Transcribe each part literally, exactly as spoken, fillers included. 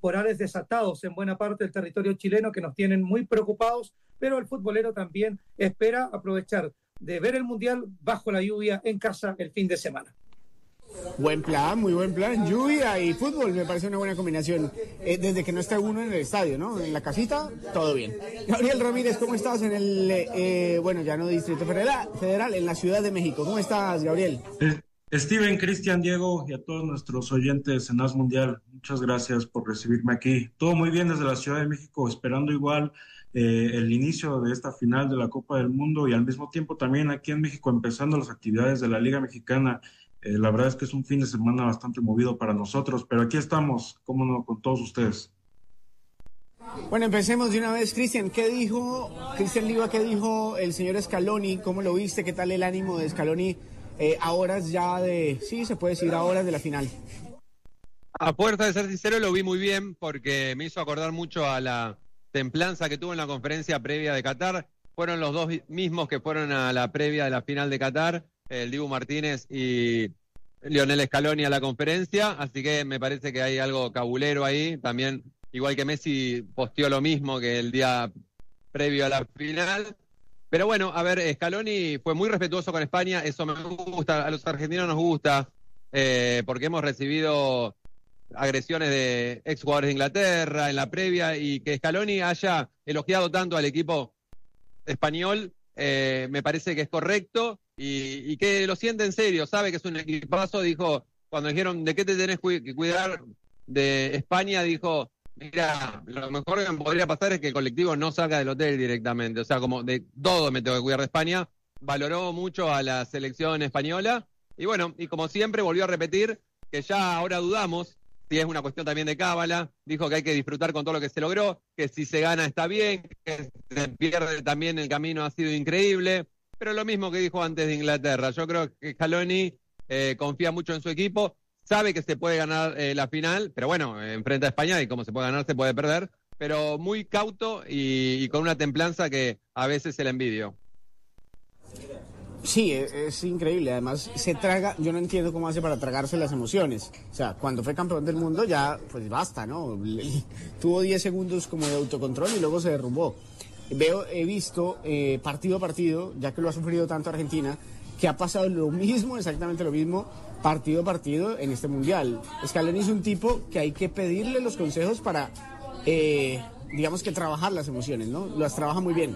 temporales desatados en buena parte del territorio chileno que nos tienen muy preocupados, pero el futbolero también espera aprovechar de ver el Mundial bajo la lluvia en casa el fin de semana. Buen plan, muy buen plan. Lluvia y fútbol me parece una buena combinación. Eh, desde que no esté uno en el estadio, ¿no? En la casita, todo bien. Gabriel Ramírez, ¿cómo estás en el, eh, bueno, ya no Distrito Federal, Federal, en la Ciudad de México? ¿Cómo estás, Gabriel? Eh, Steven, Cristian, Diego y a todos nuestros oyentes en As Mundial, muchas gracias por recibirme aquí. Todo muy bien desde la Ciudad de México, esperando igual eh, el inicio de esta final de la Copa del Mundo y al mismo tiempo también aquí en México empezando las actividades de la Liga Mexicana. Eh, la verdad es que es un fin de semana bastante movido para nosotros, pero aquí estamos, cómo no, con todos ustedes. Bueno, empecemos de una vez. Cristian, ¿qué dijo, Cristian Liva, qué dijo el señor Scaloni? ¿Cómo lo viste? ¿Qué tal el ánimo de Scaloni eh, a horas ya de, sí, se puede decir a horas de la final? A fuerza de ser sincero, lo vi muy bien porque me hizo acordar mucho a la templanza que tuvo en la conferencia previa de Qatar. Fueron los dos mismos que fueron a la previa de la final de Qatar, el Dibu Martínez y Lionel Scaloni a la conferencia, así que me parece que hay algo cabulero ahí, también igual que Messi posteó lo mismo que el día previo a la final, pero bueno, a ver, Scaloni fue muy respetuoso con España, eso me gusta, a los argentinos nos gusta, eh, porque hemos recibido agresiones de exjugadores de Inglaterra en la previa, y que Scaloni haya elogiado tanto al equipo español, eh, me parece que es correcto, y, y que lo siente en serio, sabe que es un equipazo. Dijo, cuando dijeron de qué te tenés que cuidar de España, dijo, mira, lo mejor que me podría pasar es que el colectivo no salga del hotel directamente, o sea, como de todo me tengo que cuidar de España. Valoró mucho a la selección española, y bueno, y como siempre volvió a repetir que ya ahora dudamos si es una cuestión también de cábala. Dijo que hay que disfrutar con todo lo que se logró, que si se gana está bien, que si se pierde también el camino ha sido increíble, pero lo mismo que dijo antes de Inglaterra. Yo creo que Scaloni eh, confía mucho en su equipo, sabe que se puede ganar eh, la final, pero bueno, enfrenta a España y como se puede ganar se puede perder, pero muy cauto y, y con una templanza que a veces se le envidio. Sí, es, es increíble, además se traga, yo no entiendo cómo hace para tragarse las emociones, o sea, cuando fue campeón del mundo ya, pues basta, ¿no? Le, tuvo diez segundos como de autocontrol y luego se derrumbó. Veo, he visto eh, partido a partido, ya que lo ha sufrido tanto Argentina, que ha pasado lo mismo, exactamente lo mismo, partido a partido en este Mundial. Scaloni es un tipo que hay que pedirle los consejos para, eh, digamos que trabajar las emociones, ¿no? Las trabaja muy bien.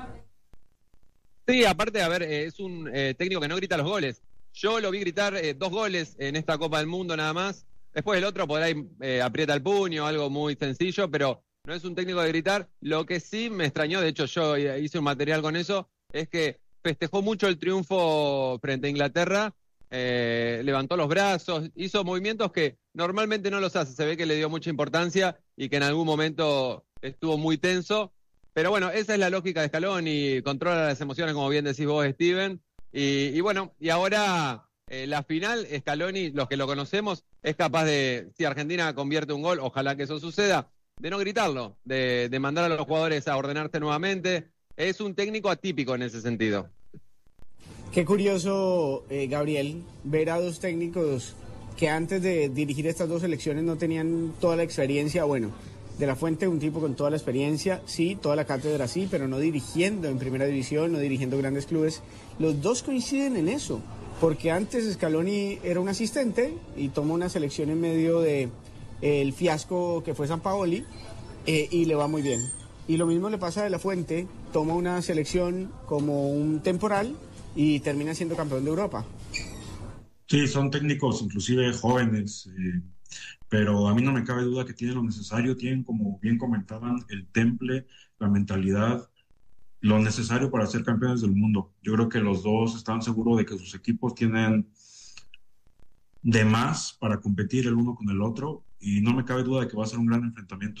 Sí, aparte, a ver, eh, es un eh, técnico que no grita los goles. Yo lo vi gritar eh, dos goles en esta Copa del Mundo nada más. Después el otro por ahí eh, aprieta el puño, algo muy sencillo, pero no es un técnico de gritar. Lo que sí me extrañó, de hecho yo hice un material con eso, es que festejó mucho el triunfo frente a Inglaterra, eh, levantó los brazos, hizo movimientos que normalmente no los hace. Se ve que le dio mucha importancia y que en algún momento estuvo muy tenso. Pero bueno, esa es la lógica de Scaloni, controla las emociones, como bien decís vos, Steven. Y, y bueno, y ahora eh, la final, Scaloni, los que lo conocemos, es capaz de, si Argentina convierte un gol, ojalá que eso suceda, de no gritarlo, de, de mandar a los jugadores a ordenarse nuevamente. Es un técnico atípico en ese sentido. Qué curioso, eh, Gabriel, ver a dos técnicos que antes de dirigir estas dos selecciones no tenían toda la experiencia. Bueno, De La Fuente, un tipo con toda la experiencia, sí, toda la cátedra, sí, pero no dirigiendo en primera división, no dirigiendo grandes clubes. Los dos coinciden en eso, porque antes Scaloni era un asistente y tomó una selección en medio de eh, el fiasco que fue Sampaoli, eh, y le va muy bien. Y lo mismo le pasa a De La Fuente, toma una selección como un temporal y termina siendo campeón de Europa. Sí, son técnicos inclusive jóvenes, eh, pero a mí no me cabe duda que tienen lo necesario, tienen, como bien comentaban, el temple, la mentalidad, lo necesario para ser campeones del mundo. Yo creo que los dos están seguros de que sus equipos tienen de más para competir el uno con el otro, y no me cabe duda de que va a ser un gran enfrentamiento.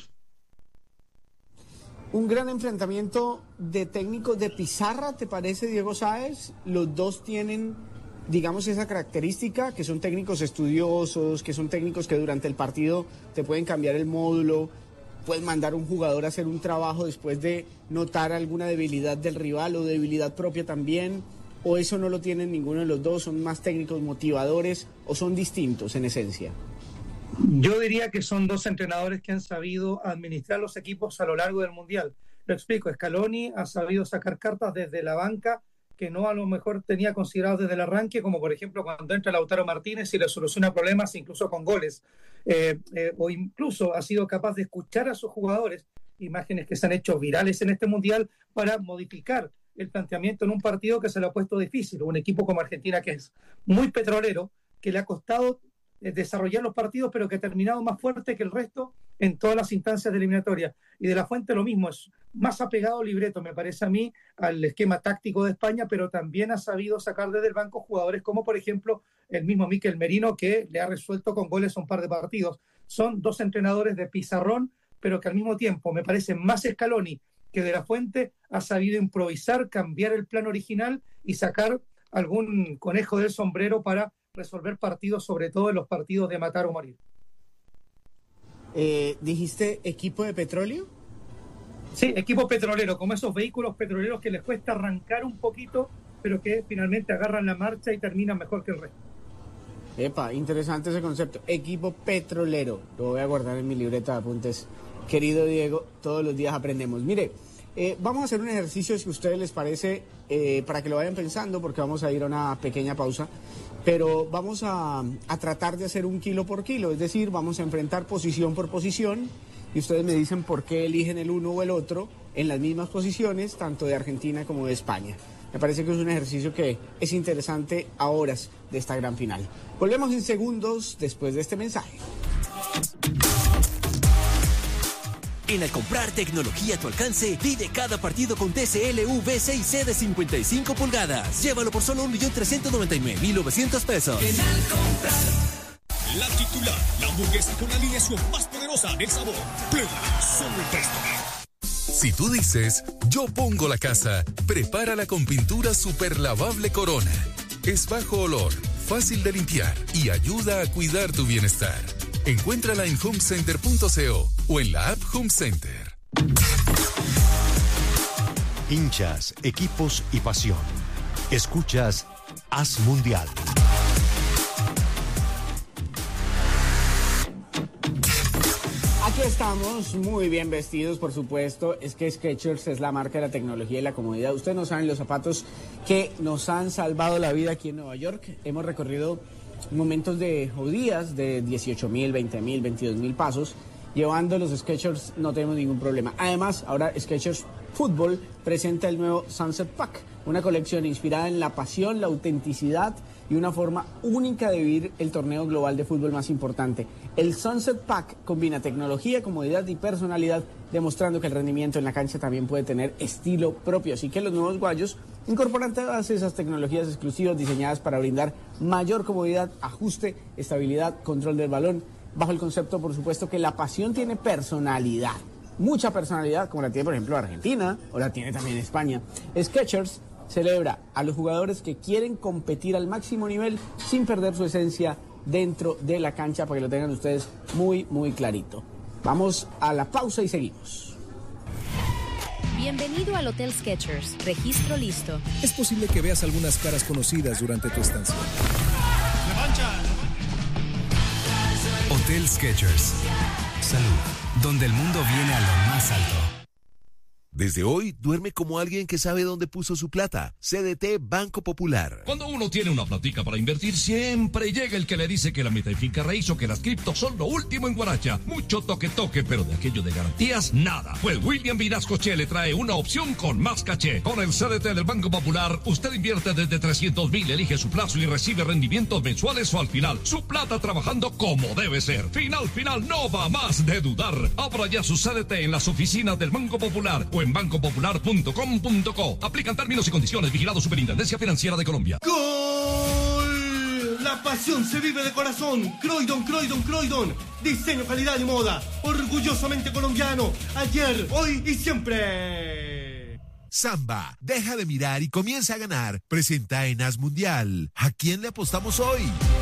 Un gran enfrentamiento de técnicos de pizarra, ¿te parece, Diego Sáez? Los dos tienen, digamos, esa característica, que son técnicos estudiosos, que son técnicos que durante el partido te pueden cambiar el módulo, pueden mandar a un jugador a hacer un trabajo después de notar alguna debilidad del rival o debilidad propia también, o eso no lo tienen ninguno de los dos, son más técnicos motivadores o son distintos en esencia. Yo diría que son dos entrenadores que han sabido administrar los equipos a lo largo del Mundial. Lo explico, Scaloni ha sabido sacar cartas desde la banca que no a lo mejor tenía considerado desde el arranque, como por ejemplo cuando entra Lautaro Martínez y le soluciona problemas incluso con goles. Eh, eh, o incluso ha sido capaz de escuchar a sus jugadores, imágenes que se han hecho virales en este Mundial, para modificar el planteamiento en un partido que se le ha puesto difícil. Un equipo como Argentina que es muy petrolero, que le ha costado desarrollar los partidos, pero que ha terminado más fuerte que el resto en todas las instancias de eliminatoria. Y de la Fuente lo mismo, es más apegado libreto, me parece a mí, al esquema táctico de España, pero también ha sabido sacar desde el banco jugadores como, por ejemplo, el mismo Mikel Merino, que le ha resuelto con goles un par de partidos. Son dos entrenadores de pizarrón, pero que al mismo tiempo me parece más Scaloni que de la Fuente ha sabido improvisar, cambiar el plan original y sacar algún conejo del sombrero para resolver partidos, sobre todo en los partidos de matar o morir. Eh, ¿Dijiste equipo de petróleo? Sí, equipo petrolero, como esos vehículos petroleros que les cuesta arrancar un poquito, pero que finalmente agarran la marcha y terminan mejor que el resto. Epa, interesante ese concepto. Equipo petrolero. Lo voy a guardar en mi libreta de apuntes. Querido Diego, todos los días aprendemos. Mire, eh, vamos a hacer un ejercicio, si a ustedes les parece, eh, para que lo vayan pensando, porque vamos a ir a una pequeña pausa. Pero vamos a, a tratar de hacer un kilo por kilo, es decir, vamos a enfrentar posición por posición y ustedes me dicen por qué eligen el uno o el otro en las mismas posiciones, tanto de Argentina como de España. Me parece que es un ejercicio que es interesante a horas de esta gran final. Volvemos en segundos después de este mensaje. En Al comprar tecnología a tu alcance, vive cada partido con T C L V seis C de cincuenta y cinco pulgadas. Llévalo por solo un millón trescientos noventa y nueve mil novecientos pesos. En Al comprar. La titular, la hamburguesa con la alineación más poderosa del sabor. Prueba, solo el resto. Si tú dices, yo pongo la casa, prepárala con pintura super lavable Corona. Es bajo olor, fácil de limpiar y ayuda a cuidar tu bienestar. Encuéntrala en home center punto co o en la app Home Center. Hinchas, equipos y pasión. Escuchas Haz Mundial. Aquí estamos, muy bien vestidos, por supuesto. Es que Skechers es la marca de la tecnología y la comodidad. Ustedes no saben los zapatos que nos han salvado la vida aquí en Nueva York. Hemos recorrido momentos de o días de dieciocho mil, veinte mil, veintidós mil pasos. Llevando los Skechers no tenemos ningún problema. Además, ahora Skechers Fútbol presenta el nuevo Sunset Pack, una colección inspirada en la pasión, la autenticidad y una forma única de vivir el torneo global de fútbol más importante. El Sunset Pack combina tecnología, comodidad y personalidad, demostrando que el rendimiento en la cancha también puede tener estilo propio. Así que los nuevos guayos incorporan todas esas tecnologías exclusivas diseñadas para brindar mayor comodidad, ajuste, estabilidad, control del balón, bajo el concepto, por supuesto, que la pasión tiene personalidad. Mucha personalidad, como la tiene, por ejemplo, Argentina, o la tiene también España. Skechers celebra a los jugadores que quieren competir al máximo nivel sin perder su esencia dentro de la cancha, para que lo tengan ustedes muy, muy clarito. Vamos a la pausa y seguimos. Bienvenido al Hotel Skechers. Registro listo. Es posible que veas algunas caras conocidas durante tu estancia. ¡Revancha! Hotel Skechers. Salud, donde el mundo viene a lo más alto. Desde hoy, duerme como alguien que sabe dónde puso su plata. C D T Banco Popular. Cuando uno tiene una platica para invertir, siempre llega el que le dice que la meta y finca raíz o que las criptos son lo último en guaracha. Mucho toque toque, pero de aquello de garantías, nada. Pues William Vinascoche le trae una opción con más caché. Con el C D T del Banco Popular, usted invierte desde trescientos mil, elige su plazo y recibe rendimientos mensuales o al final. Su plata trabajando como debe ser. Final, final, no va más de dudar. Abra ya su C D T en las oficinas del Banco Popular o en banco popular punto com punto co. Aplican términos y condiciones. Vigilado Superintendencia Financiera de Colombia. ¡Gol! La pasión se vive de corazón. Croydon, Croydon, Croydon. Diseño, calidad y moda. Orgullosamente colombiano. Ayer, hoy y siempre. Samba, deja de mirar y comienza a ganar. Presenta en Haz Mundial. ¿A quién le apostamos hoy?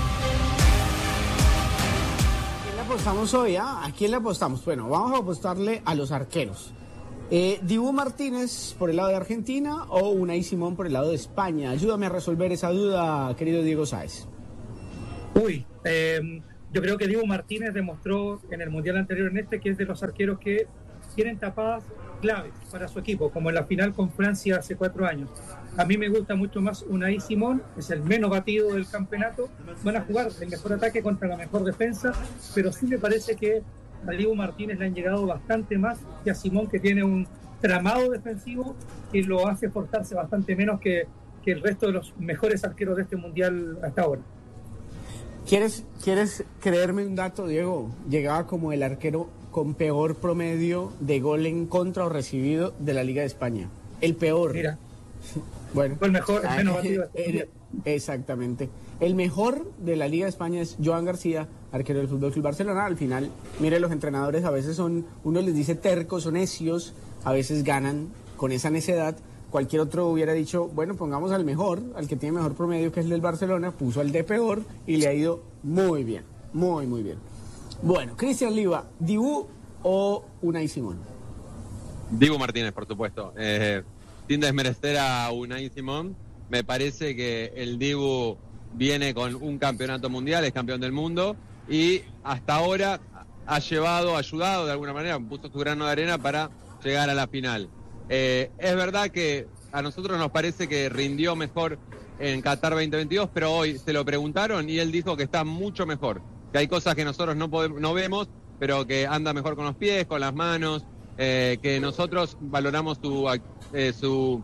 ¿A quién le apostamos hoy? Ah? ¿A quién le apostamos? Bueno, vamos a apostarle a los arqueros. Eh, Dibu Martínez por el lado de Argentina o Unai Simón por el lado de España. Ayúdame a resolver esa duda, querido Diego Sáez. Uy, eh, yo creo que Dibu Martínez demostró en el Mundial anterior en este que es de los arqueros que tienen tapadas claves para su equipo, como en la final con Francia hace cuatro años. A mí me gusta mucho más Unai Simón, es el menos batido del campeonato. Van a jugar el mejor ataque contra la mejor defensa, pero sí me parece que a Dibu Martínez le han llegado bastante más que a Simón, que tiene un tramado defensivo que lo hace esforzarse bastante menos que, que el resto de los mejores arqueros de este Mundial hasta ahora. ¿Quieres, ¿Quieres creerme un dato, Diego? Llegaba como el arquero con peor promedio de gol en contra o recibido de la Liga de España. El peor. Mira. Bueno. Fue el mejor, el menos batido. El, exactamente. El mejor de la Liga de España es Joan García, arquero del Fútbol Club Barcelona. Al final, mire, los entrenadores a veces son, uno les dice tercos o necios, a veces ganan con esa necedad. Cualquier otro hubiera dicho, bueno, pongamos al mejor, al que tiene mejor promedio, que es el del Barcelona, puso al de peor y le ha ido muy bien, muy, muy bien. Bueno, Cristian Liva, ¿Dibu o Unai Simón? Dibu Martínez, por supuesto. Eh, sin desmerecer a Unai Simón, me parece que el Dibu viene con un campeonato mundial, es campeón del mundo, y hasta ahora ha llevado, ayudado de alguna manera, puso su grano de arena para llegar a la final. Eh, es verdad que a nosotros nos parece que rindió mejor en Qatar veinte veintidós, pero hoy se lo preguntaron y él dijo que está mucho mejor, que hay cosas que nosotros no podemos, no vemos, pero que anda mejor con los pies, con las manos, eh, que nosotros valoramos su, eh, su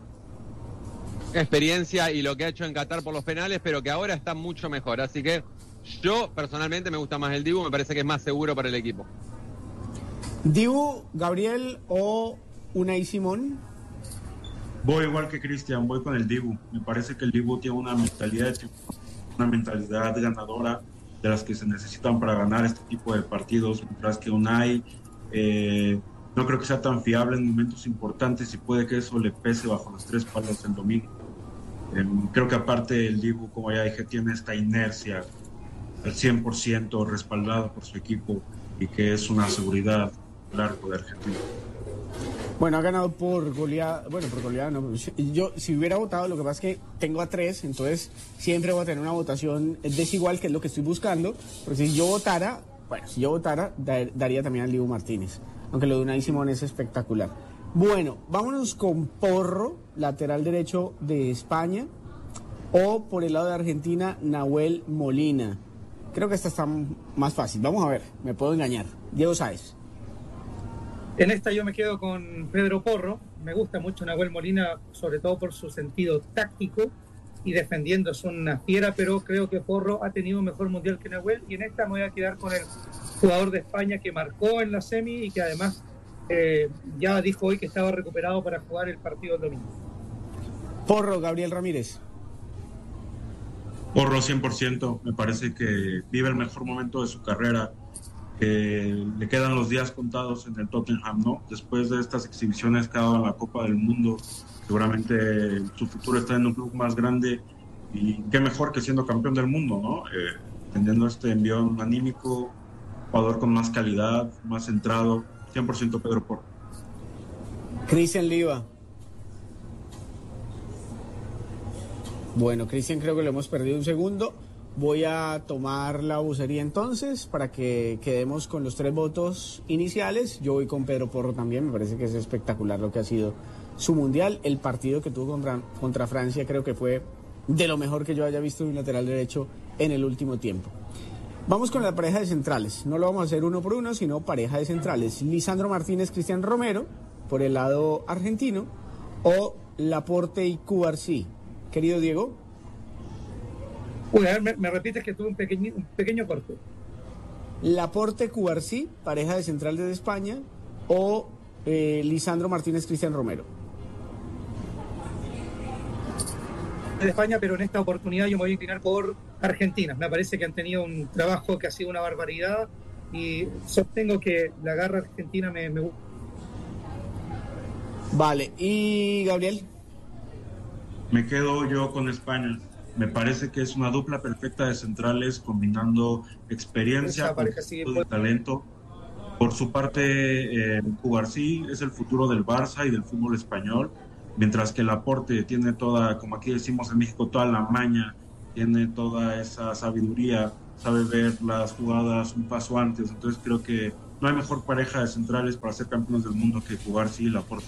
experiencia y lo que ha hecho en Qatar por los penales, pero que ahora está mucho mejor. Así que yo personalmente me gusta más el Dibu, me parece que es más seguro para el equipo. ¿Dibu, Gabriel o Unai Simón? Voy igual que Cristian, voy con el Dibu. Me parece que el Dibu tiene una mentalidad, una mentalidad ganadora de las que se necesitan para ganar este tipo de partidos, mientras que Unai eh, no creo que sea tan fiable en momentos importantes y puede que eso le pese bajo las tres palos el domingo. Eh, creo que aparte el Dibu, como ya dije, tiene esta inercia al cien por ciento respaldado por su equipo y que es una seguridad largo de Argentina. Bueno, ha ganado por goleada, bueno, por goleada no, yo si hubiera votado, lo que pasa es que tengo a tres, entonces siempre voy a tener una votación desigual, que es lo que estoy buscando, porque si yo votara, bueno, si yo votara, dar, daría también al Dibu Martínez, aunque lo de Unai Simón es espectacular. Bueno, vámonos con Porro, lateral derecho de España, o por el lado de Argentina, Nahuel Molina. Creo que esta está más fácil, vamos a ver, me puedo engañar. Diego Sáez. En esta yo me quedo con Pedro Porro. Me gusta mucho Nahuel Molina, sobre todo por su sentido táctico y defendiendo, es una fiera, pero creo que Porro ha tenido un mejor mundial que Nahuel, y en esta me voy a quedar con el jugador de España que marcó en la semi y que además eh, ya dijo hoy que estaba recuperado para jugar el partido del domingo. Porro, Gabriel Ramírez. Porro cien por ciento, me parece que vive el mejor momento de su carrera. Eh, le quedan los días contados en el Tottenham, ¿no? Después de estas exhibiciones que ha dado en la Copa del Mundo, seguramente su futuro está en un club más grande, y qué mejor que siendo campeón del mundo, ¿no? Eh, teniendo este envión anímico, jugador con más calidad, más centrado, cien por ciento Pedro Porro. Cristian Liva. Bueno, Cristian, creo que lo hemos perdido un segundo. Voy a tomar la vocería entonces para que quedemos con los tres votos iniciales. Yo voy con Pedro Porro también, me parece que es espectacular lo que ha sido su mundial. El partido que tuvo contra, contra Francia creo que fue de lo mejor que yo haya visto de un lateral derecho en el último tiempo. Vamos con la pareja de centrales. No lo vamos a hacer uno por uno, sino pareja de centrales. Lisandro Martínez, Cristian Romero, por el lado argentino, o Laporte y Cubarsí. Querido Diego. Uy, a ver, me, me repites que tuve un pequeño, un pequeño corte. Laporte, Cubarsí, pareja de centrales de España, o eh, Lisandro Martínez, Cristian Romero. De España, pero en esta oportunidad yo me voy a inclinar por Argentina. Me parece que han tenido un trabajo que ha sido una barbaridad y sostengo que la garra argentina me, me gusta. Vale, ¿y Gabriel? Me quedo yo con España. Me parece que es una dupla perfecta de centrales, combinando experiencia con de talento. Por su parte, eh, Cubarsí es el futuro del Barça y del fútbol español, mientras que Laporte tiene toda, como aquí decimos en México, toda la maña, tiene toda esa sabiduría, sabe ver las jugadas un paso antes. Entonces creo que no hay mejor pareja de centrales para ser campeones del mundo que Cubarsí y Laporte.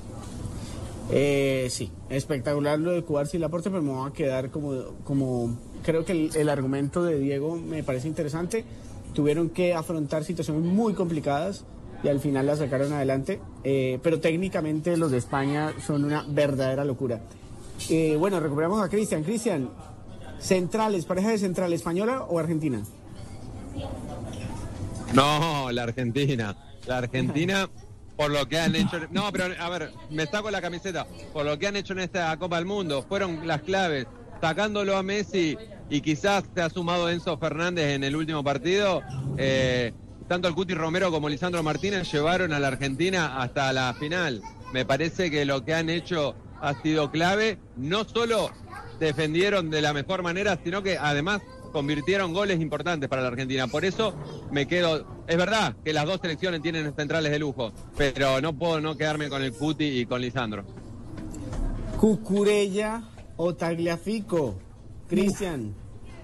Eh, sí, espectacular lo de Cubarsí y Laporte, pero me voy a quedar como, como creo que el, el argumento de Diego me parece interesante. Tuvieron que afrontar situaciones muy complicadas y al final la sacaron adelante, eh, pero técnicamente los de España son una verdadera locura. Eh, bueno, recuperamos a Cristian. Cristian, centrales, pareja de central, ¿española o argentina? No, la Argentina. La Argentina, por lo que han hecho... No, pero a ver, me saco la camiseta. Por lo que han hecho en esta Copa del Mundo, fueron las claves. Sacándolo a Messi y quizás se ha sumado Enzo Fernández en el último partido, eh, tanto el Cuti Romero como Lisandro Martínez llevaron a la Argentina hasta la final. Me parece que lo que han hecho ha sido clave. No solo defendieron de la mejor manera, sino que además convirtieron goles importantes para la Argentina. Por eso me quedo... Es verdad que las dos selecciones tienen centrales de lujo, pero no puedo no quedarme con el Cuti y con Lisandro. Cucurella o Tagliafico, Cristian.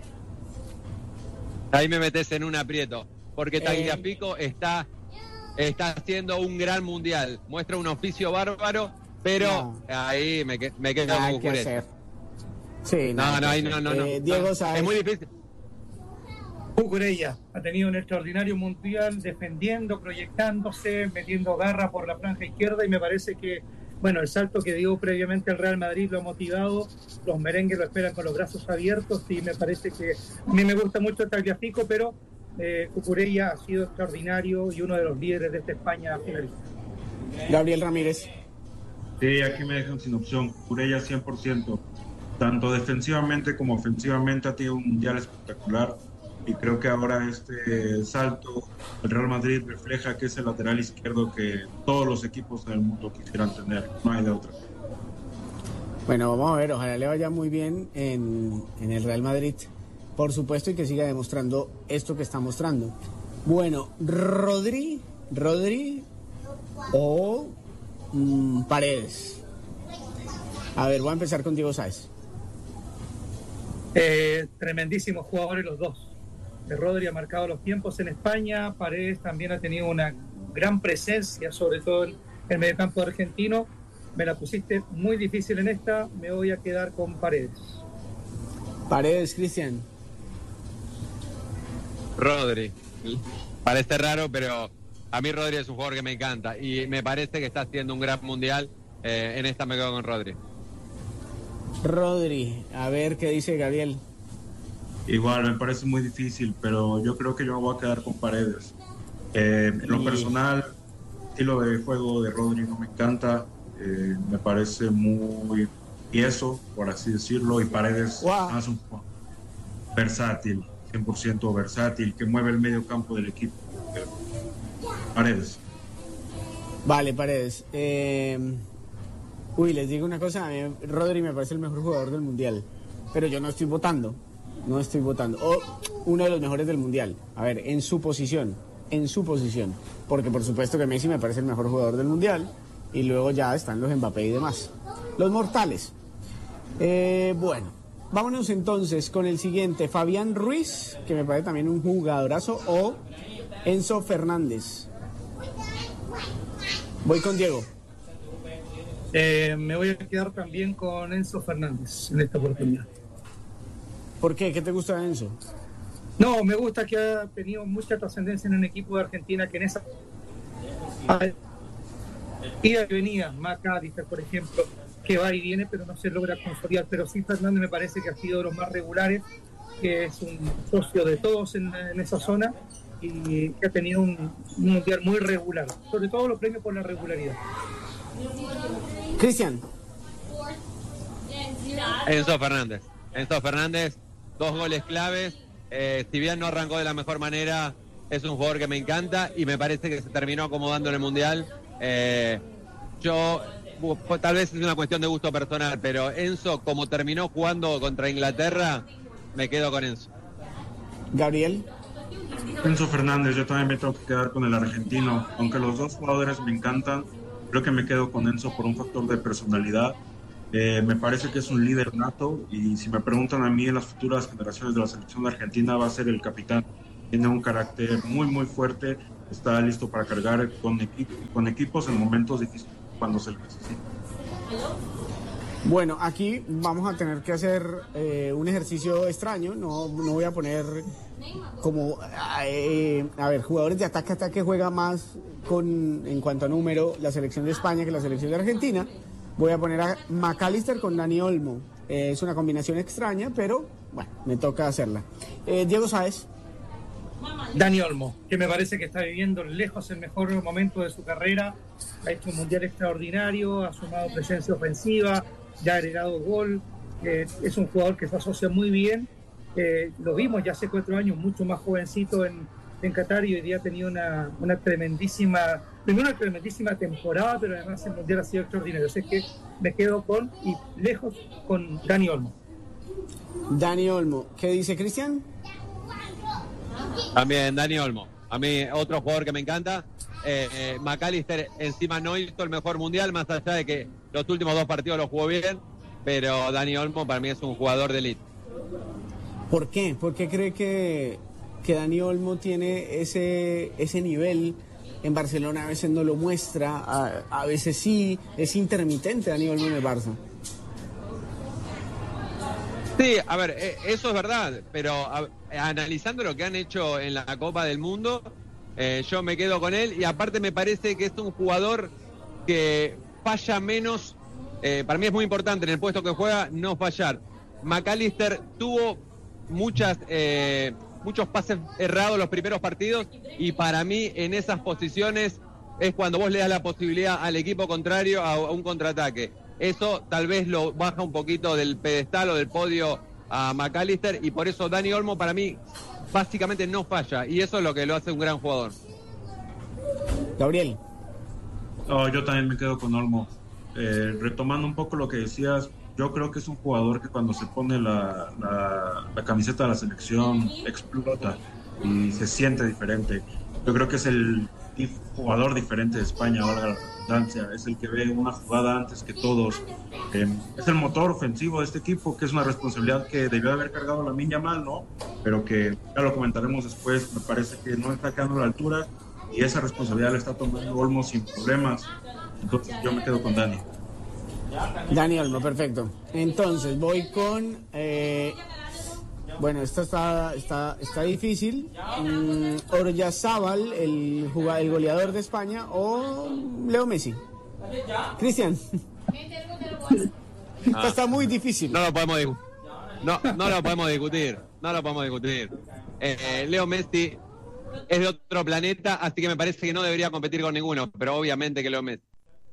Ahí me metes en un aprieto, porque Tagliafico eh... está, está haciendo un gran mundial. Muestra un oficio bárbaro, pero no. ahí me, me quedo con Cucurella. Sí, no, no, no, ahí no, no, no. Eh, Diego, no, es muy difícil. Cucurella ha tenido un extraordinario mundial defendiendo, proyectándose, metiendo garra por la franja izquierda y me parece que, bueno, el salto que dio previamente el Real Madrid lo ha motivado, los merengues lo esperan con los brazos abiertos y me parece que a mí me gusta mucho el Tagliafico, pero eh, Cucurella ha sido extraordinario y uno de los líderes de esta España finalista. Gabriel Ramírez. Sí, aquí me dejan sin opción. Cucurella cien por ciento. Tanto defensivamente como ofensivamente ha tenido un mundial espectacular y creo que ahora este salto el Real Madrid refleja que es el lateral izquierdo que todos los equipos del mundo quisieran tener, no hay de otra. Bueno, vamos a ver, ojalá le vaya muy bien en, en el Real Madrid, por supuesto, y que siga demostrando esto que está mostrando. Bueno, Rodri, Rodri o mmm, Paredes. A ver, voy a empezar con Diego Sáez. Eh, tremendísimos jugadores los dos. Rodri ha marcado los tiempos en España, Paredes también ha tenido una gran presencia, sobre todo en el mediocampo argentino. Me la pusiste muy difícil en esta, me voy a quedar con Paredes. Paredes, Cristian. Rodri. Parece raro, pero a mí Rodri es un jugador que me encanta y me parece que está haciendo un gran mundial. Eh, en esta me quedo con Rodri. Rodri, a ver qué dice Gabriel. Igual, me parece muy difícil, pero yo creo que yo me voy a quedar con Paredes. Eh, en lo personal, el estilo de juego de Rodri no me encanta, eh, me parece muy tieso, por así decirlo, y Paredes wow. es un versátil, cien por ciento versátil, que mueve el medio campo del equipo. Paredes. Vale, Paredes. Eh... Uy, les digo una cosa, a mí Rodri me parece el mejor jugador del Mundial, pero yo no estoy votando, no estoy votando. O uno de los mejores del Mundial, a ver, en su posición, en su posición, porque por supuesto que Messi me parece el mejor jugador del Mundial, y luego ya están los Mbappé y demás, los mortales. Eh, bueno, vámonos entonces con el siguiente, Fabián Ruiz, que me parece también un jugadorazo, o Enzo Fernández. Voy con Diego. Eh, me voy a quedar también con Enzo Fernández en esta oportunidad. ¿Por qué? ¿Qué te gusta de Enzo? No, me gusta que ha tenido mucha trascendencia en un equipo de Argentina que en esa ida y venida, McAllister, por ejemplo, que va y viene pero no se logra consolidar, pero sí Fernández me parece que ha sido de los más regulares, que es un socio de todos en, en esa zona y que ha tenido un, un mundial muy regular, sobre todo los premios por la regularidad. Cristian. Enzo Fernández. Enzo Fernández, dos goles claves. Eh, si bien no arrancó de la mejor manera, es un jugador que me encanta y me parece que se terminó acomodando en el Mundial. Eh, yo, tal vez es una cuestión de gusto personal, pero Enzo, como terminó jugando contra Inglaterra, me quedo con Enzo. Gabriel. Enzo Fernández, yo también me tengo que quedar con el argentino. Aunque los dos jugadores me encantan, creo que me quedo con Enzo por un factor de personalidad Eh, me parece que es un líder nato y si me preguntan a mí en las futuras generaciones de la selección de Argentina va a ser el capitán. Tiene un carácter muy muy fuerte, está listo para cargar con, equi- con equipos en momentos difíciles cuando se le necesita. Bueno, aquí vamos a tener que hacer eh, un ejercicio extraño, no, no voy a poner como, eh, a ver, jugadores de ataque-ataque juega más con, en cuanto a número la selección de España que la selección de Argentina. Voy a poner a McAllister con Dani Olmo. Eh, es una combinación extraña, pero bueno, me toca hacerla. Eh, Diego Sáez. Dani Olmo, que me parece que está viviendo lejos el mejor momento de su carrera. Ha hecho un mundial extraordinario, ha sumado presencia ofensiva, ya ha agregado gol. Eh, es un jugador que se asocia muy bien. Eh, lo vimos ya hace cuatro años, mucho más jovencito en, en Qatar y hoy día ha tenido una, una tremendísima, primero una tremendísima temporada, pero además el mundial ha sido extraordinario. Así que me quedo con, y lejos, con Dani Olmo. Dani Olmo. ¿Qué dice Cristian? También Dani Olmo. A mí otro jugador que me encanta. Eh, eh, McAllister encima no hizo el mejor mundial, más allá de que los últimos dos partidos los jugó bien, pero Dani Olmo para mí es un jugador de élite. ¿Por qué? ¿Por qué cree que, que Dani Olmo tiene ese, ese nivel? En Barcelona a veces no lo muestra, a, a veces sí, es intermitente Dani Olmo en el Barça. Sí, a ver, eh, eso es verdad, pero a, analizando lo que han hecho en la Copa del Mundo, eh, yo me quedo con él y aparte me parece que es un jugador que falla menos, eh, para mí es muy importante en el puesto que juega no fallar. McAllister tuvo muchas, eh, muchos pases errados los primeros partidos y para mí en esas posiciones es cuando vos le das la posibilidad al equipo contrario a, a un contraataque. Eso tal vez lo baja un poquito del pedestal o del podio a McAllister y por eso Dani Olmo para mí básicamente no falla y eso es lo que lo hace un gran jugador. Gabriel. Oh, yo también me quedo con Olmo. Eh, retomando un poco lo que decías, yo creo que es un jugador que cuando se pone la, la, la camiseta de la selección explota y se siente diferente. Yo creo que es el jugador diferente de España, valga la redundancia, es el que ve una jugada antes que todos, eh, es el motor ofensivo de este equipo, que es una responsabilidad que debió haber cargado Lamine Yamal, ¿no? Pero que ya lo comentaremos después, me parece que no está quedando a la altura y esa responsabilidad la está tomando Olmo sin problemas, entonces yo me quedo con Dani. Dani Olmo, perfecto. Entonces voy con... Eh... Bueno, esto está, está, está difícil. Mm, Oryazábal, el, jugador, el goleador de España, o Leo Messi. Cristian. Ah, está muy difícil. No lo podemos discutir. No, no lo podemos discutir. No lo podemos discutir. Eh, eh, Leo Messi es de otro planeta, así que me parece que no debería competir con ninguno, pero obviamente que Leo Messi.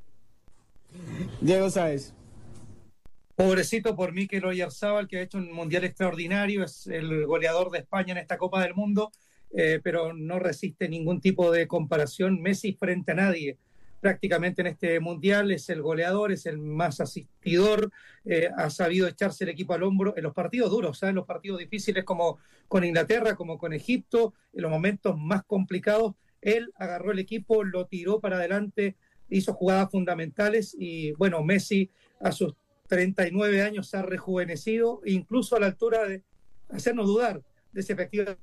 Diego Sáez. Pobrecito por Mikel Oyarzabal, que ha hecho un mundial extraordinario, es el goleador de España en esta Copa del Mundo, eh, pero no resiste ningún tipo de comparación. Messi frente a nadie, prácticamente en este mundial, es el goleador, es el más asistidor, eh, ha sabido echarse el equipo al hombro en los partidos duros, ¿sabes? En los partidos difíciles como con Inglaterra, como con Egipto, en los momentos más complicados, él agarró el equipo, lo tiró para adelante, hizo jugadas fundamentales y bueno, Messi a sus treinta y nueve años se ha rejuvenecido, incluso a la altura de hacernos dudar de si efectivamente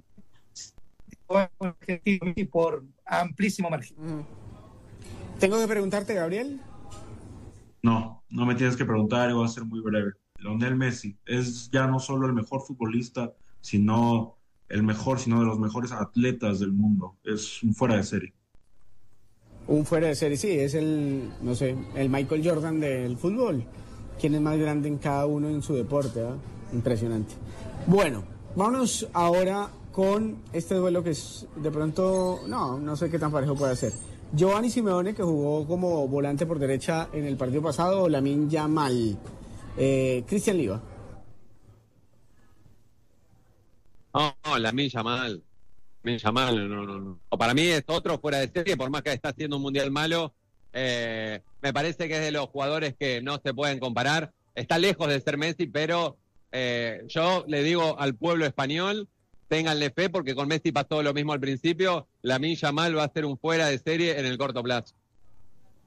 por amplísimo margen. ¿Tengo que preguntarte, Gabriel? No, no me tienes que preguntar, voy a ser muy breve. Lionel Messi es ya no solo el mejor futbolista, sino el mejor, sino de los mejores atletas del mundo. Es un fuera de serie. Un fuera de serie, sí, es el, no sé, el Michael Jordan del fútbol. ¿Quién es más grande en cada uno en su deporte? ¿eh? Impresionante. Bueno, vámonos ahora con este duelo que es de pronto, no, no sé qué tan parejo puede ser. Giovanni Simeone, que jugó como volante por derecha en el partido pasado, o Lamine Yamal. Eh, Cristian Liva. No, no, Lamine Yamal. Lamine Yamal, no, no, no. O para mí es otro fuera de serie, por más que está haciendo un mundial malo. Eh, me parece que es de los jugadores que no se pueden comparar. Está lejos de ser Messi, pero eh, yo le digo al pueblo español, ténganle fe, porque con Messi pasó lo mismo al principio. Lamine Yamal va a ser un fuera de serie en el corto plazo.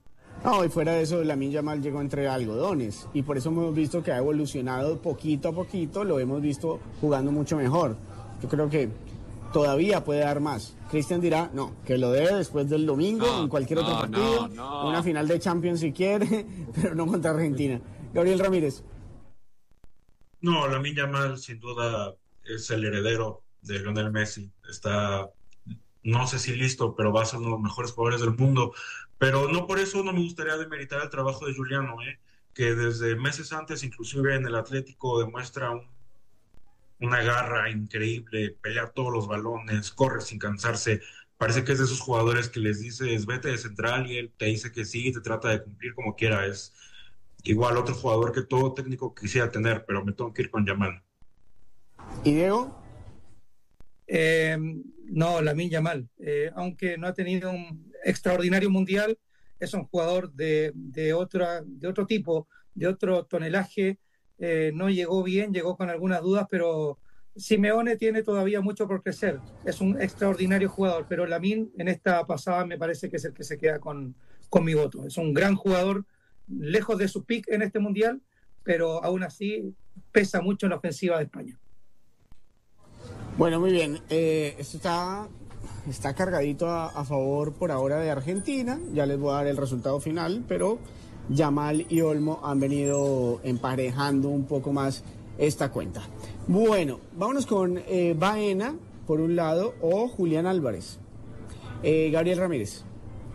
No, y fuera de eso, Lamine Yamal llegó entre algodones y por eso hemos visto que ha evolucionado poquito a poquito, lo hemos visto jugando mucho mejor. Yo creo que todavía puede dar más. Cristian dirá, no, que lo dé después del domingo, no, en cualquier no, otro partido, no, no. Una final de Champions si quiere, pero no contra Argentina. Gabriel Ramírez. No, Lamine Yamal sin duda es el heredero de Lionel Messi. Está, no sé si listo, pero va a ser uno de los mejores jugadores del mundo. Pero no por eso no me gustaría demeritar el trabajo de Giuliano, ¿eh? Que desde meses antes, inclusive en el Atlético, demuestra un, una garra increíble, pelear todos los balones, corre sin cansarse. Parece que es de esos jugadores que les dices, vete de central, y él te dice que sí, y te trata de cumplir como quiera. Es igual otro jugador que todo técnico quisiera tener, pero me tengo que ir con Yamal. ¿Y Diego? Eh, no, Lamine Yamal, eh, aunque no ha tenido un extraordinario mundial, es un jugador de, de, otra, de otro tipo, de otro tonelaje, eh, no llegó bien, llegó con algunas dudas, pero Simeone tiene todavía mucho por crecer, es un extraordinario jugador, pero Lamine en esta pasada me parece que es el que se queda con, con mi voto, es un gran jugador, lejos de su pick en este mundial, pero aún así pesa mucho en la ofensiva de España. Bueno, muy bien. Eh, esto está, está cargadito a, a favor por ahora de Argentina. Ya les voy a dar el resultado final, pero Yamal y Olmo han venido emparejando un poco más esta cuenta. Bueno, vámonos con eh, Baena, por un lado, o Julián Álvarez. Eh, Gabriel Ramírez.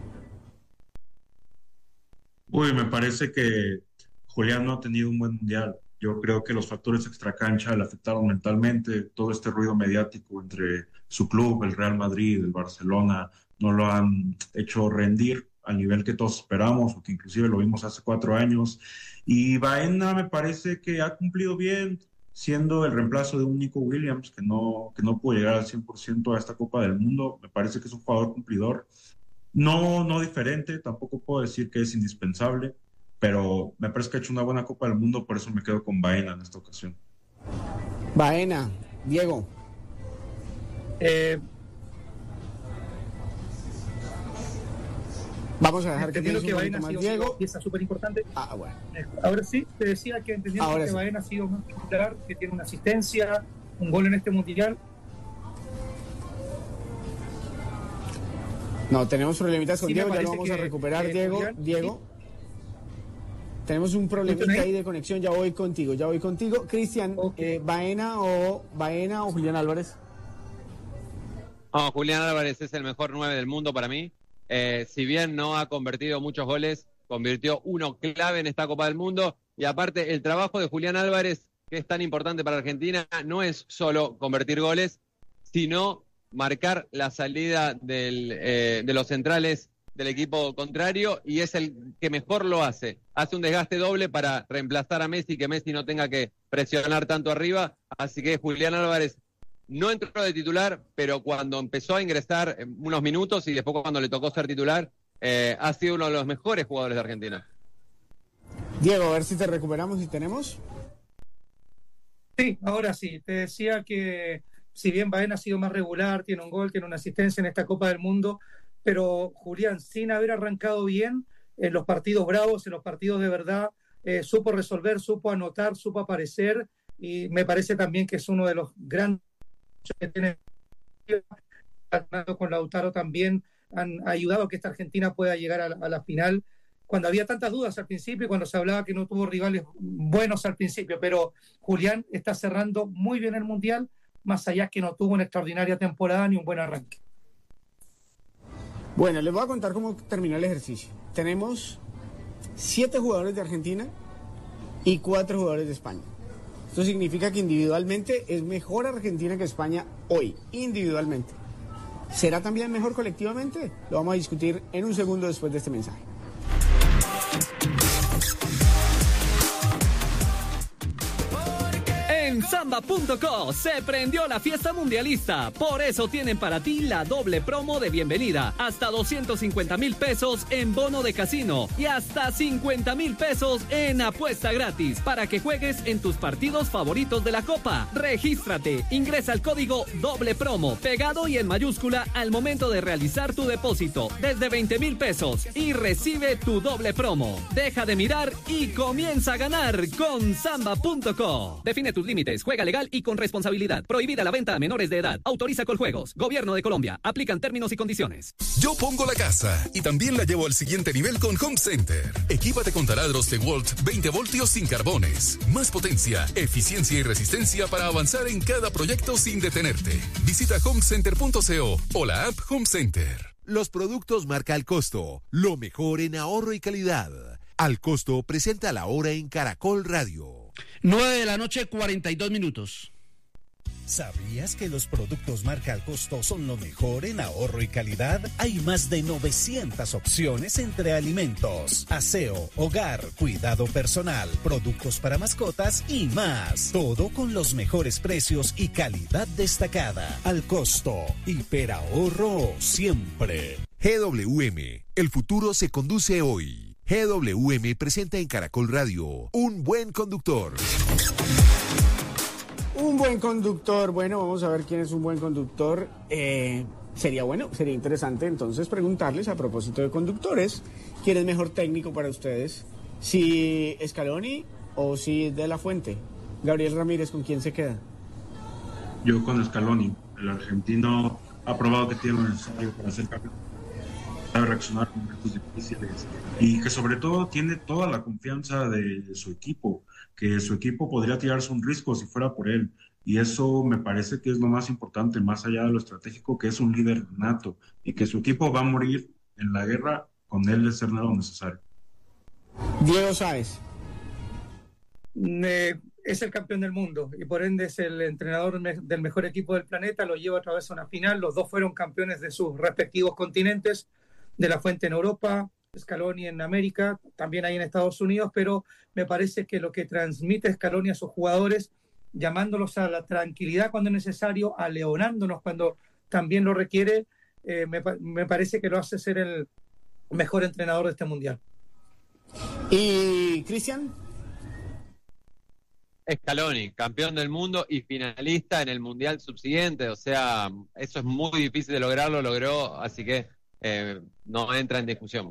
Uy, me parece que Julián no ha tenido un buen mundial. Yo creo que los factores extracancha le afectaron mentalmente. Todo este ruido mediático entre su club, el Real Madrid, el Barcelona, no lo han hecho rendir al nivel que todos esperamos, o que inclusive lo vimos hace cuatro años. Y Baena me parece que ha cumplido bien, siendo el reemplazo de un Nico Williams, que no, que no pudo llegar al cien por ciento a esta Copa del Mundo. Me parece que es un jugador cumplidor. No, no diferente, tampoco puedo decir que es indispensable, pero me parece que ha hecho una buena Copa del Mundo, por eso me quedo con Baena en esta ocasión. Baena, Diego. Eh, Vamos a dejar que entendiendo piense que un Baena ha poquito sido más Diego. una pieza súper importante. Ah, bueno. Ahora sí, te decía que entendiendo Ahora que sí. Baena ha sido más titular, que tiene una asistencia, un gol en este mundial. No, tenemos problemitas con Sí, Diego, me ya lo parece vamos a que, recuperar, eh, Diego. Julián, Diego. sí. Tenemos un problemita ¿Escuchan ahí? ahí de conexión, ya voy contigo, ya voy contigo. Cristian, Okay. eh, Baena o Baena o Julián Álvarez. No, Julián Álvarez es el mejor nueve del mundo para mí. Eh, si bien no ha convertido muchos goles, convirtió uno clave en esta Copa del Mundo. Y aparte, el trabajo de Julián Álvarez, que es tan importante para Argentina, no es solo convertir goles, sino marcar la salida del, eh, de los centrales del equipo contrario, y es el que mejor lo hace. Hace un desgaste doble para reemplazar a Messi, que Messi no tenga que presionar tanto arriba. Así que Julián Álvarez no entró de titular, pero cuando empezó a ingresar unos minutos y después cuando le tocó ser titular, eh, ha sido uno de los mejores jugadores de Argentina. Diego, a ver si te recuperamos, si tenemos. Sí, ahora sí. Te decía que si bien Baena ha sido más regular, tiene un gol, tiene una asistencia en esta Copa del Mundo, pero Julián, sin haber arrancado bien en los partidos bravos, en los partidos de verdad, eh, supo resolver, supo anotar, supo aparecer, y me parece también que es uno de los grandes que tiene con Lautaro también han ayudado a que esta Argentina pueda llegar a la, a la final, cuando había tantas dudas al principio y cuando se hablaba que no tuvo rivales buenos al principio, pero Julián está cerrando muy bien el Mundial, más allá que no tuvo una extraordinaria temporada ni un buen arranque. Bueno, les voy a contar cómo terminó el ejercicio. Tenemos siete jugadores de Argentina y cuatro jugadores de España. Esto significa que individualmente es mejor Argentina que España hoy, individualmente. ¿Será también mejor colectivamente? Lo vamos a discutir en un segundo después de este mensaje. En Samba punto co se prendió la fiesta mundialista. Por eso tienen para ti la doble promo de bienvenida. Hasta doscientos cincuenta mil pesos en bono de casino y hasta cincuenta mil pesos en apuesta gratis para que juegues en tus partidos favoritos de la Copa. Regístrate, ingresa el código doble promo pegado y en mayúscula al momento de realizar tu depósito desde veinte mil pesos y recibe tu doble promo. Deja de mirar y comienza a ganar con Samba punto co. Define tus límites, juega legal y con responsabilidad. Prohibida la venta a menores de edad. Autoriza Coljuegos. Gobierno de Colombia. Aplican términos y condiciones. Yo pongo la casa y también la llevo al siguiente nivel con Home Center. Equípate con taladros DeWalt veinte voltios sin carbones. Más potencia, eficiencia y resistencia para avanzar en cada proyecto sin detenerte. Visita home center punto co o la app Home Center. Los productos marca Al Costo, lo mejor en ahorro y calidad. Al Costo presenta la hora en Caracol Radio. nueve de la noche, cuarenta y dos minutos. ¿Sabías que los productos marca Al Costo son lo mejor en ahorro y calidad? Hay más de novecientas opciones entre alimentos, aseo, hogar, cuidado personal, productos para mascotas y más. Todo con los mejores precios y calidad destacada. Al Costo, hiperahorro siempre. G W M, el futuro se conduce hoy. G W M presenta en Caracol Radio Un Buen Conductor. Un buen conductor, bueno, vamos a ver quién es un buen conductor. Eh, sería bueno, sería interesante entonces preguntarles a propósito de conductores, ¿quién es mejor técnico para ustedes? Si Scaloni o si De La Fuente. Gabriel Ramírez, ¿con quién se queda? Yo con Scaloni. El argentino ha probado que tiene lo necesario para hacer campeón, sabe reaccionar con momentos difíciles y que sobre todo tiene toda la confianza de su equipo, que su equipo podría tirarse un riesgo si fuera por él, y eso me parece que es lo más importante, más allá de lo estratégico, que es un líder nato y que su equipo va a morir en la guerra con él de ser lo necesario. Diego Sáez. Eh, es el campeón del mundo y por ende es el entrenador me- del mejor equipo del planeta, lo lleva a través de una final, los dos fueron campeones de sus respectivos continentes, De La Fuente en Europa, Scaloni en América, también ahí en Estados Unidos, pero me parece que lo que transmite Scaloni a sus jugadores, llamándolos a la tranquilidad cuando es necesario, aleonándonos cuando también lo requiere, eh, me, me parece que lo hace ser el mejor entrenador de este mundial. ¿Y Cristian? Scaloni, campeón del mundo y finalista en el mundial subsiguiente, o sea, eso es muy difícil de lograr, lo logró, así que eh, no entra en discusión.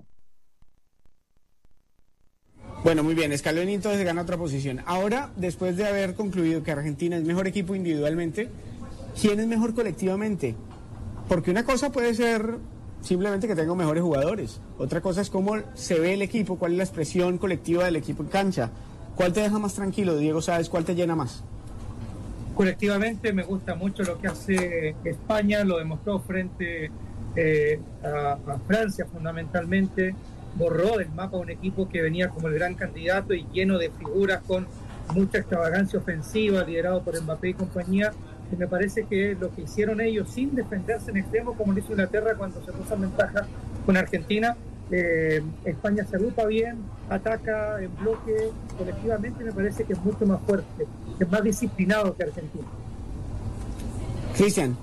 Bueno, muy bien, Scaloni entonces gana otra posición. Ahora, después de haber concluido que Argentina es mejor equipo individualmente, ¿quién es mejor colectivamente? Porque una cosa puede ser simplemente que tenga mejores jugadores, otra cosa es cómo se ve el equipo, cuál es la expresión colectiva del equipo en cancha. ¿Cuál te deja más tranquilo, Diego? ¿Sabes cuál te llena más? Colectivamente me gusta mucho lo que hace España, lo demostró frente eh, a, a Francia fundamentalmente, borró del mapa un equipo que venía como el gran candidato y lleno de figuras con mucha extravagancia ofensiva, liderado por Mbappé y compañía, y me parece que lo que hicieron ellos sin defenderse en extremo, como lo hizo Inglaterra cuando se puso en ventaja con Argentina, eh, España se agrupa bien, ataca en bloque, colectivamente me parece que es mucho más fuerte, que es más disciplinado que Argentina. Cristian.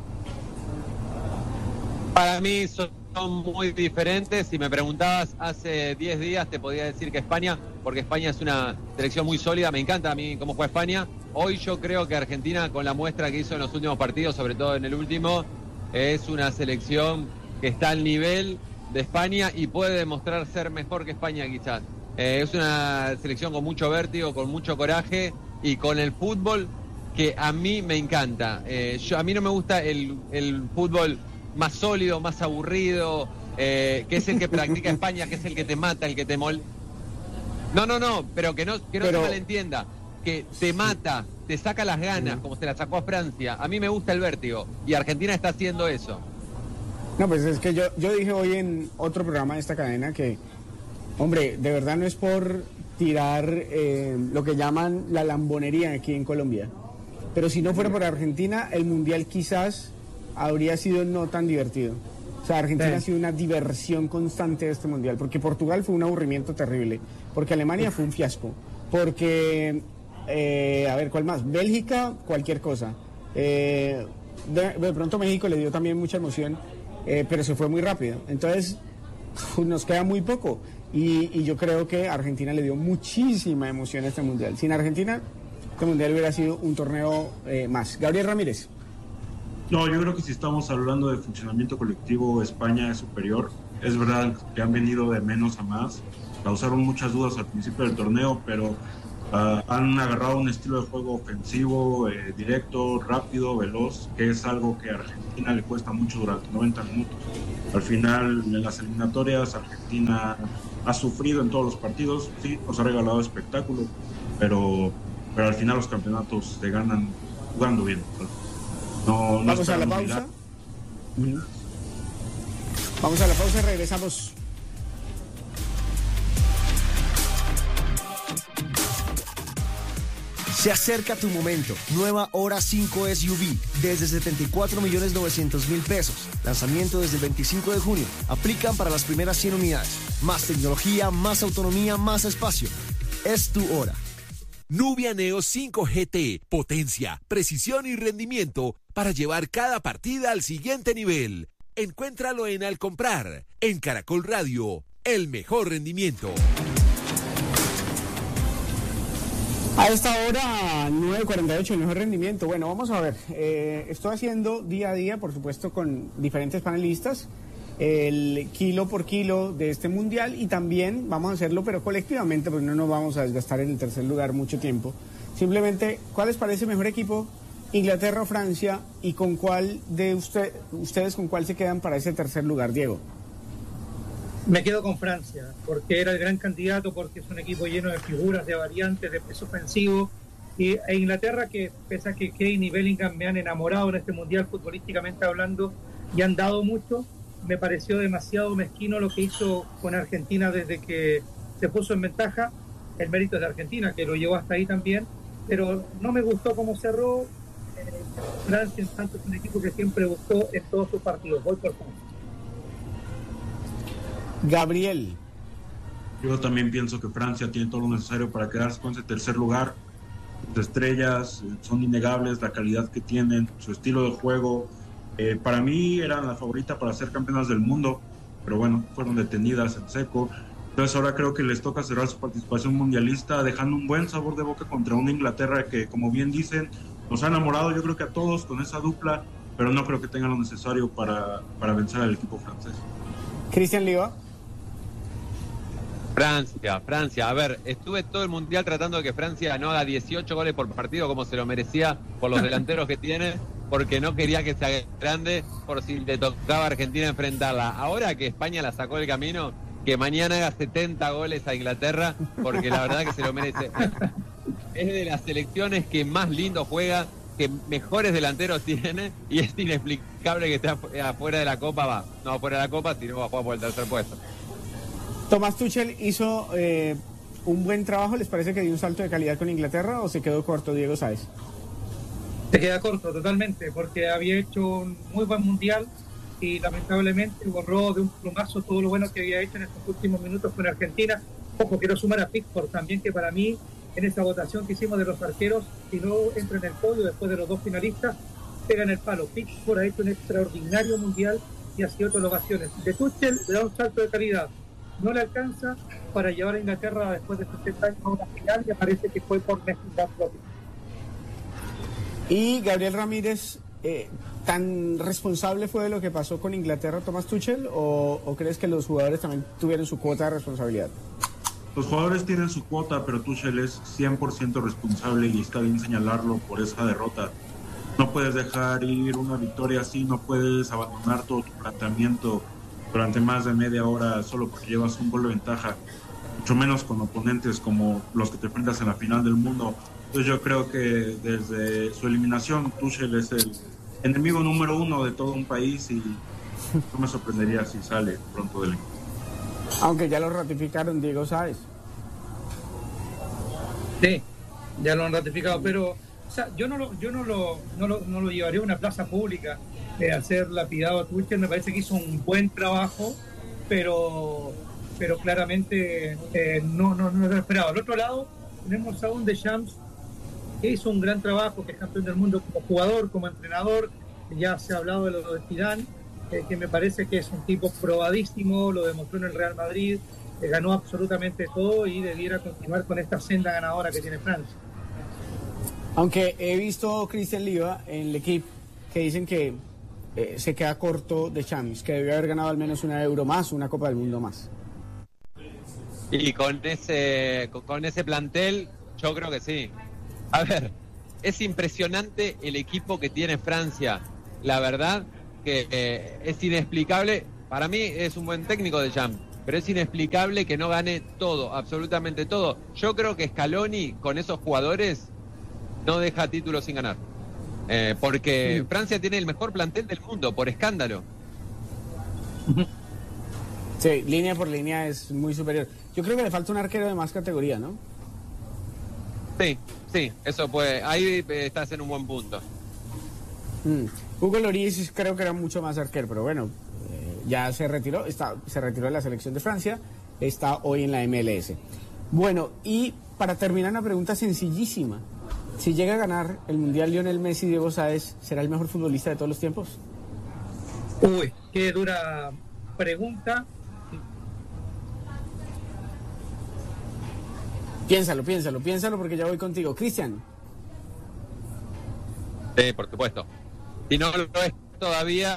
Para mí son muy diferentes. Si me preguntabas hace diez días te podía decir que España, porque España es una selección muy sólida, me encanta a mí cómo juega España. Hoy yo creo que Argentina, con la muestra que hizo en los últimos partidos, sobre todo en el último, es una selección que está al nivel de España y puede demostrar ser mejor que España quizás. Eh, es una selección con mucho vértigo, con mucho coraje y con el fútbol que a mí me encanta. Eh, yo, a mí no me gusta el, el fútbol más sólido, más aburrido, eh, que es el que practica España, que es el que te mata, el que te mol... No, no, no, pero que no, que no pero... se malentienda, que te mata, te saca las ganas, como se la sacó a Francia. A mí me gusta el vértigo y Argentina está haciendo eso. No, pues es que yo, yo dije hoy en otro programa de esta cadena que, hombre, de verdad no es por tirar eh, lo que llaman la lambonería aquí en Colombia, pero si no fuera por Argentina, el Mundial quizás habría sido no tan divertido. O sea, Argentina sí. ha sido una diversión constante de este Mundial, porque Portugal fue un aburrimiento terrible, porque Alemania fue un fiasco, porque eh, a ver, ¿cuál más? Bélgica, cualquier cosa. Eh, de, de pronto México le dio también mucha emoción, eh, pero se fue muy rápido. Entonces, uf, nos queda muy poco. Y, y yo creo que Argentina le dio muchísima emoción a este Mundial. Sin Argentina, este Mundial hubiera sido un torneo eh, más. Gabriel Ramírez. No, yo creo que si estamos hablando de funcionamiento colectivo, España es superior. Es verdad que han venido de menos a más. Causaron muchas dudas al principio del torneo, pero uh, han agarrado un estilo de juego ofensivo, eh, directo, rápido, veloz, que es algo que a Argentina le cuesta mucho durante noventa minutos. Al final, en las eliminatorias, Argentina ha sufrido en todos los partidos, sí, nos ha regalado espectáculo, pero, pero al final los campeonatos se ganan jugando bien. No, no Vamos a la pausa. Vamos a la pausa y regresamos. Se acerca tu momento. Nueva Hora cinco S U V desde setenta y cuatro millones novecientos mil pesos. Lanzamiento desde el veinticinco de junio. Aplican para las primeras cien unidades. Más tecnología, más autonomía, más espacio. Es tu hora. Nubia Neo cinco G T. Potencia, precisión y rendimiento para llevar cada partida al siguiente nivel. Encuéntralo en Al Comprar. En Caracol Radio, el mejor rendimiento. A esta hora, nueve cuarenta y ocho, el mejor rendimiento. Bueno, vamos a ver. Eh, estoy haciendo día a día, por supuesto, con diferentes panelistas, el kilo por kilo de este mundial, y también vamos a hacerlo, pero colectivamente, porque no nos vamos a desgastar en el tercer lugar mucho tiempo. Simplemente, ¿cuál les parece mejor equipo? Inglaterra o Francia, y con cuál de usted, ustedes con cuál se quedan para ese tercer lugar, Diego. Me quedo con Francia, porque era el gran candidato, porque es un equipo lleno de figuras, de variantes, de peso ofensivo, y, e Inglaterra, que pese a que Kane y Bellingham me han enamorado en este mundial futbolísticamente hablando y han dado mucho, me pareció demasiado mezquino lo que hizo con Argentina desde que se puso en ventaja. El mérito es de Argentina, que lo llevó hasta ahí también, pero no me gustó cómo cerró. eh, Francia, en tanto, es un equipo que siempre buscó en todos sus partidos. Voy por Francia. Gabriel. Yo también pienso que Francia tiene todo lo necesario para quedarse con ese tercer lugar. Sus estrellas eh, son innegables, la calidad que tienen, su estilo de juego. Eh, para mí eran la favorita para ser campeonas del mundo, pero bueno, fueron detenidas en seco. Entonces ahora creo que les toca cerrar su participación mundialista, dejando un buen sabor de boca contra una Inglaterra que, como bien dicen, nos ha enamorado, yo creo que a todos, con esa dupla, pero no creo que tengan lo necesario para, para vencer al equipo francés. Cristian Liva. Francia, Francia. A ver, estuve todo el mundial tratando de que Francia no haga dieciocho goles por partido como se lo merecía por los delanteros que tiene, porque no quería que sea grande por si le tocaba a Argentina enfrentarla. Ahora que España la sacó del camino, que mañana haga setenta goles a Inglaterra, porque la verdad que se lo merece. Es de las selecciones que más lindo juega, que mejores delanteros tiene, y es inexplicable que esté afuera de la Copa. Va, no afuera de la Copa, sino va a jugar por el tercer puesto. Tomás Tuchel hizo eh, un buen trabajo. ¿Les parece que dio un salto de calidad con Inglaterra o se quedó corto, Diego Sáez? Se queda corto totalmente, porque había hecho un muy buen mundial y lamentablemente borró de un plumazo todo lo bueno que había hecho en estos últimos minutos con Argentina. Ojo, quiero sumar a Pickford también, que para mí, en esa votación que hicimos de los arqueros, si no entra en el podio después de los dos finalistas, pega en el palo. Pickford ha hecho un extraordinario mundial y ha sido otras ovaciones. De Tuchel le da un salto de calidad. No le alcanza para llevar a Inglaterra después de setenta años a una final, y parece que fue por necesidad propia. Y Gabriel Ramírez, eh, ¿tan responsable fue de lo que pasó con Inglaterra Tomás Tuchel, o, o crees que los jugadores también tuvieron su cuota de responsabilidad? Los jugadores tienen su cuota, pero Tuchel es cien por ciento responsable y está bien señalarlo por esa derrota. No puedes dejar ir una victoria así, no puedes abandonar todo tu planteamiento durante más de media hora solo porque llevas un gol de ventaja, mucho menos con oponentes como los que te enfrentas en la final del mundo. Entonces yo creo que desde su eliminación Tuchel es el enemigo número uno de todo un país, y no me sorprendería si sale pronto del equipo. Aunque ya lo ratificaron, Diego Sáez. Sí, ya lo han ratificado, pero o sea, yo no lo, yo no lo, no lo, no lo llevaría a una plaza pública de hacer lapidado a Tuchel. Me parece que hizo un buen trabajo, pero pero claramente eh, no, no, no lo esperaba. Al otro lado tenemos a un Deschamps que hizo un gran trabajo, que es campeón del mundo como jugador, como entrenador. Ya se ha hablado de lo de Zidane, eh, que me parece que es un tipo probadísimo, lo demostró en el Real Madrid, eh, ganó absolutamente todo y debiera continuar con esta senda ganadora que tiene Francia. Aunque he visto Cristian Liva en el equipo que dicen que eh, se queda corto de Champions, que debió haber ganado al menos una Euro más, una Copa del Mundo más. Y con ese, con, con ese plantel, yo creo que sí. A ver, es impresionante el equipo que tiene Francia. La verdad que eh, es inexplicable. Para mí es un buen técnico de Champions, pero es inexplicable que no gane todo, absolutamente todo. Yo creo que Scaloni con esos jugadores no deja títulos sin ganar. Eh, porque sí. Francia tiene el mejor plantel del mundo, por escándalo. Sí, línea por línea es muy superior. Yo creo que le falta un arquero de más categoría, ¿no? Sí, sí, eso puede. Ahí estás en un buen punto. Mm. Hugo Lloris creo que era mucho más arquero, pero bueno, eh, ya se retiró, está, se retiró de la selección de Francia, está hoy en la M L S. Bueno, y para terminar una pregunta sencillísima. Si llega a ganar el Mundial Lionel Messi, Diego Sáez, ¿será el mejor futbolista de todos los tiempos? Uy, qué dura pregunta. Piénsalo, piénsalo, piénsalo porque ya voy contigo. Cristian. Sí, por supuesto. Y no lo es todavía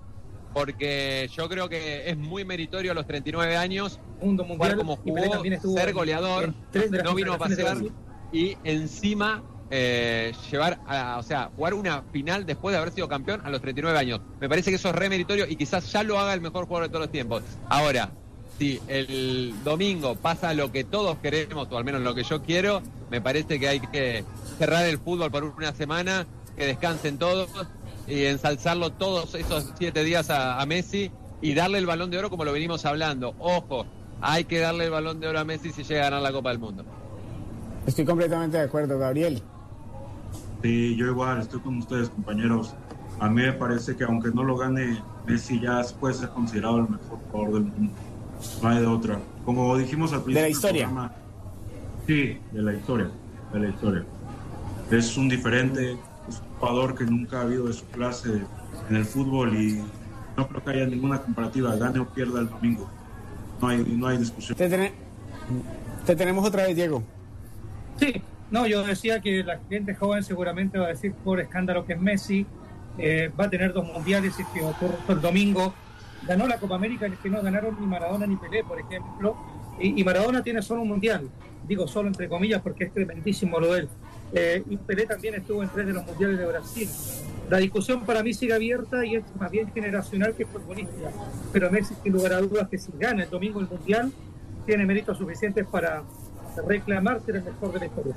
porque yo creo que es muy meritorio a los treinta y nueve años Mundo mundial, jugar como jugó, ser goleador, no vino a pasear y encima eh, llevar, a, o sea, jugar una final después de haber sido campeón a los treinta y nueve años. Me parece que eso es re meritorio y quizás ya lo haga el mejor jugador de todos los tiempos. Ahora, si el domingo pasa lo que todos queremos, o al menos lo que yo quiero, me parece que hay que cerrar el fútbol por una semana, que descansen todos y ensalzarlo todos esos siete días a, a Messi y darle el Balón de Oro como lo venimos hablando. Ojo, hay que darle el Balón de Oro a Messi si llega a ganar la Copa del Mundo. Estoy completamente de acuerdo, Gabriel. Sí, yo igual, estoy con ustedes, compañeros. A mí me parece que aunque no lo gane Messi, ya puede ser considerado el mejor jugador del mundo. No hay de otra. Como dijimos al principio de la historia. del programa, sí, de la historia, de la historia. Es un diferente, es un jugador que nunca ha habido de su clase en el fútbol y no creo que haya ninguna comparativa, gane o pierda el domingo. No hay, no hay discusión. Te, ten... Te tenemos otra vez, Diego. Sí, no, yo decía que la gente joven seguramente va a decir por escándalo que es Messi, eh, va a tener dos mundiales y que ocurre el domingo. Ganó la Copa América que no ganaron ni Maradona ni Pelé, por ejemplo, y, y Maradona tiene solo un mundial, digo solo entre comillas porque es tremendísimo lo de él, eh, y Pelé también estuvo en tres de los mundiales de Brasil. La discusión para mí sigue abierta y es más bien generacional que futbolística, pero Messi sin lugar a dudas que si gana el domingo el mundial tiene méritos suficientes para reclamar ser el mejor de la historia.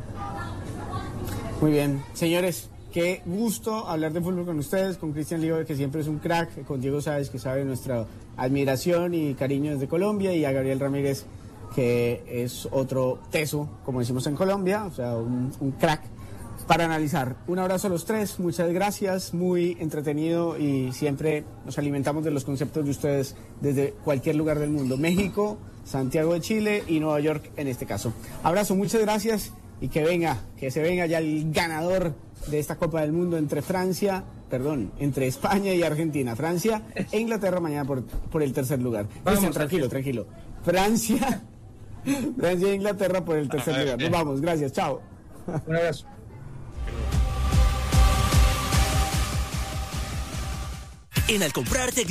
Muy bien, señores, qué gusto hablar de fútbol con ustedes, con Cristian Liva, que siempre es un crack, con Diego Sáez, que sabe nuestra admiración y cariño desde Colombia, y a Gabriel Ramírez, que es otro teso, como decimos en Colombia, o sea, un, un crack para analizar. Un abrazo a los tres, muchas gracias, muy entretenido y siempre nos alimentamos de los conceptos de ustedes desde cualquier lugar del mundo. México, Santiago de Chile y Nueva York en este caso. Abrazo, muchas gracias y que venga, que se venga ya el ganador de esta Copa del Mundo entre Francia, perdón, entre España y Argentina. Francia e Inglaterra mañana por, por el tercer lugar. Cristian, tranquilo, tranquilo. Francia, Francia e Inglaterra por el tercer lugar. Nos vamos, gracias, chao. Un abrazo. En Al Comprar Tecnología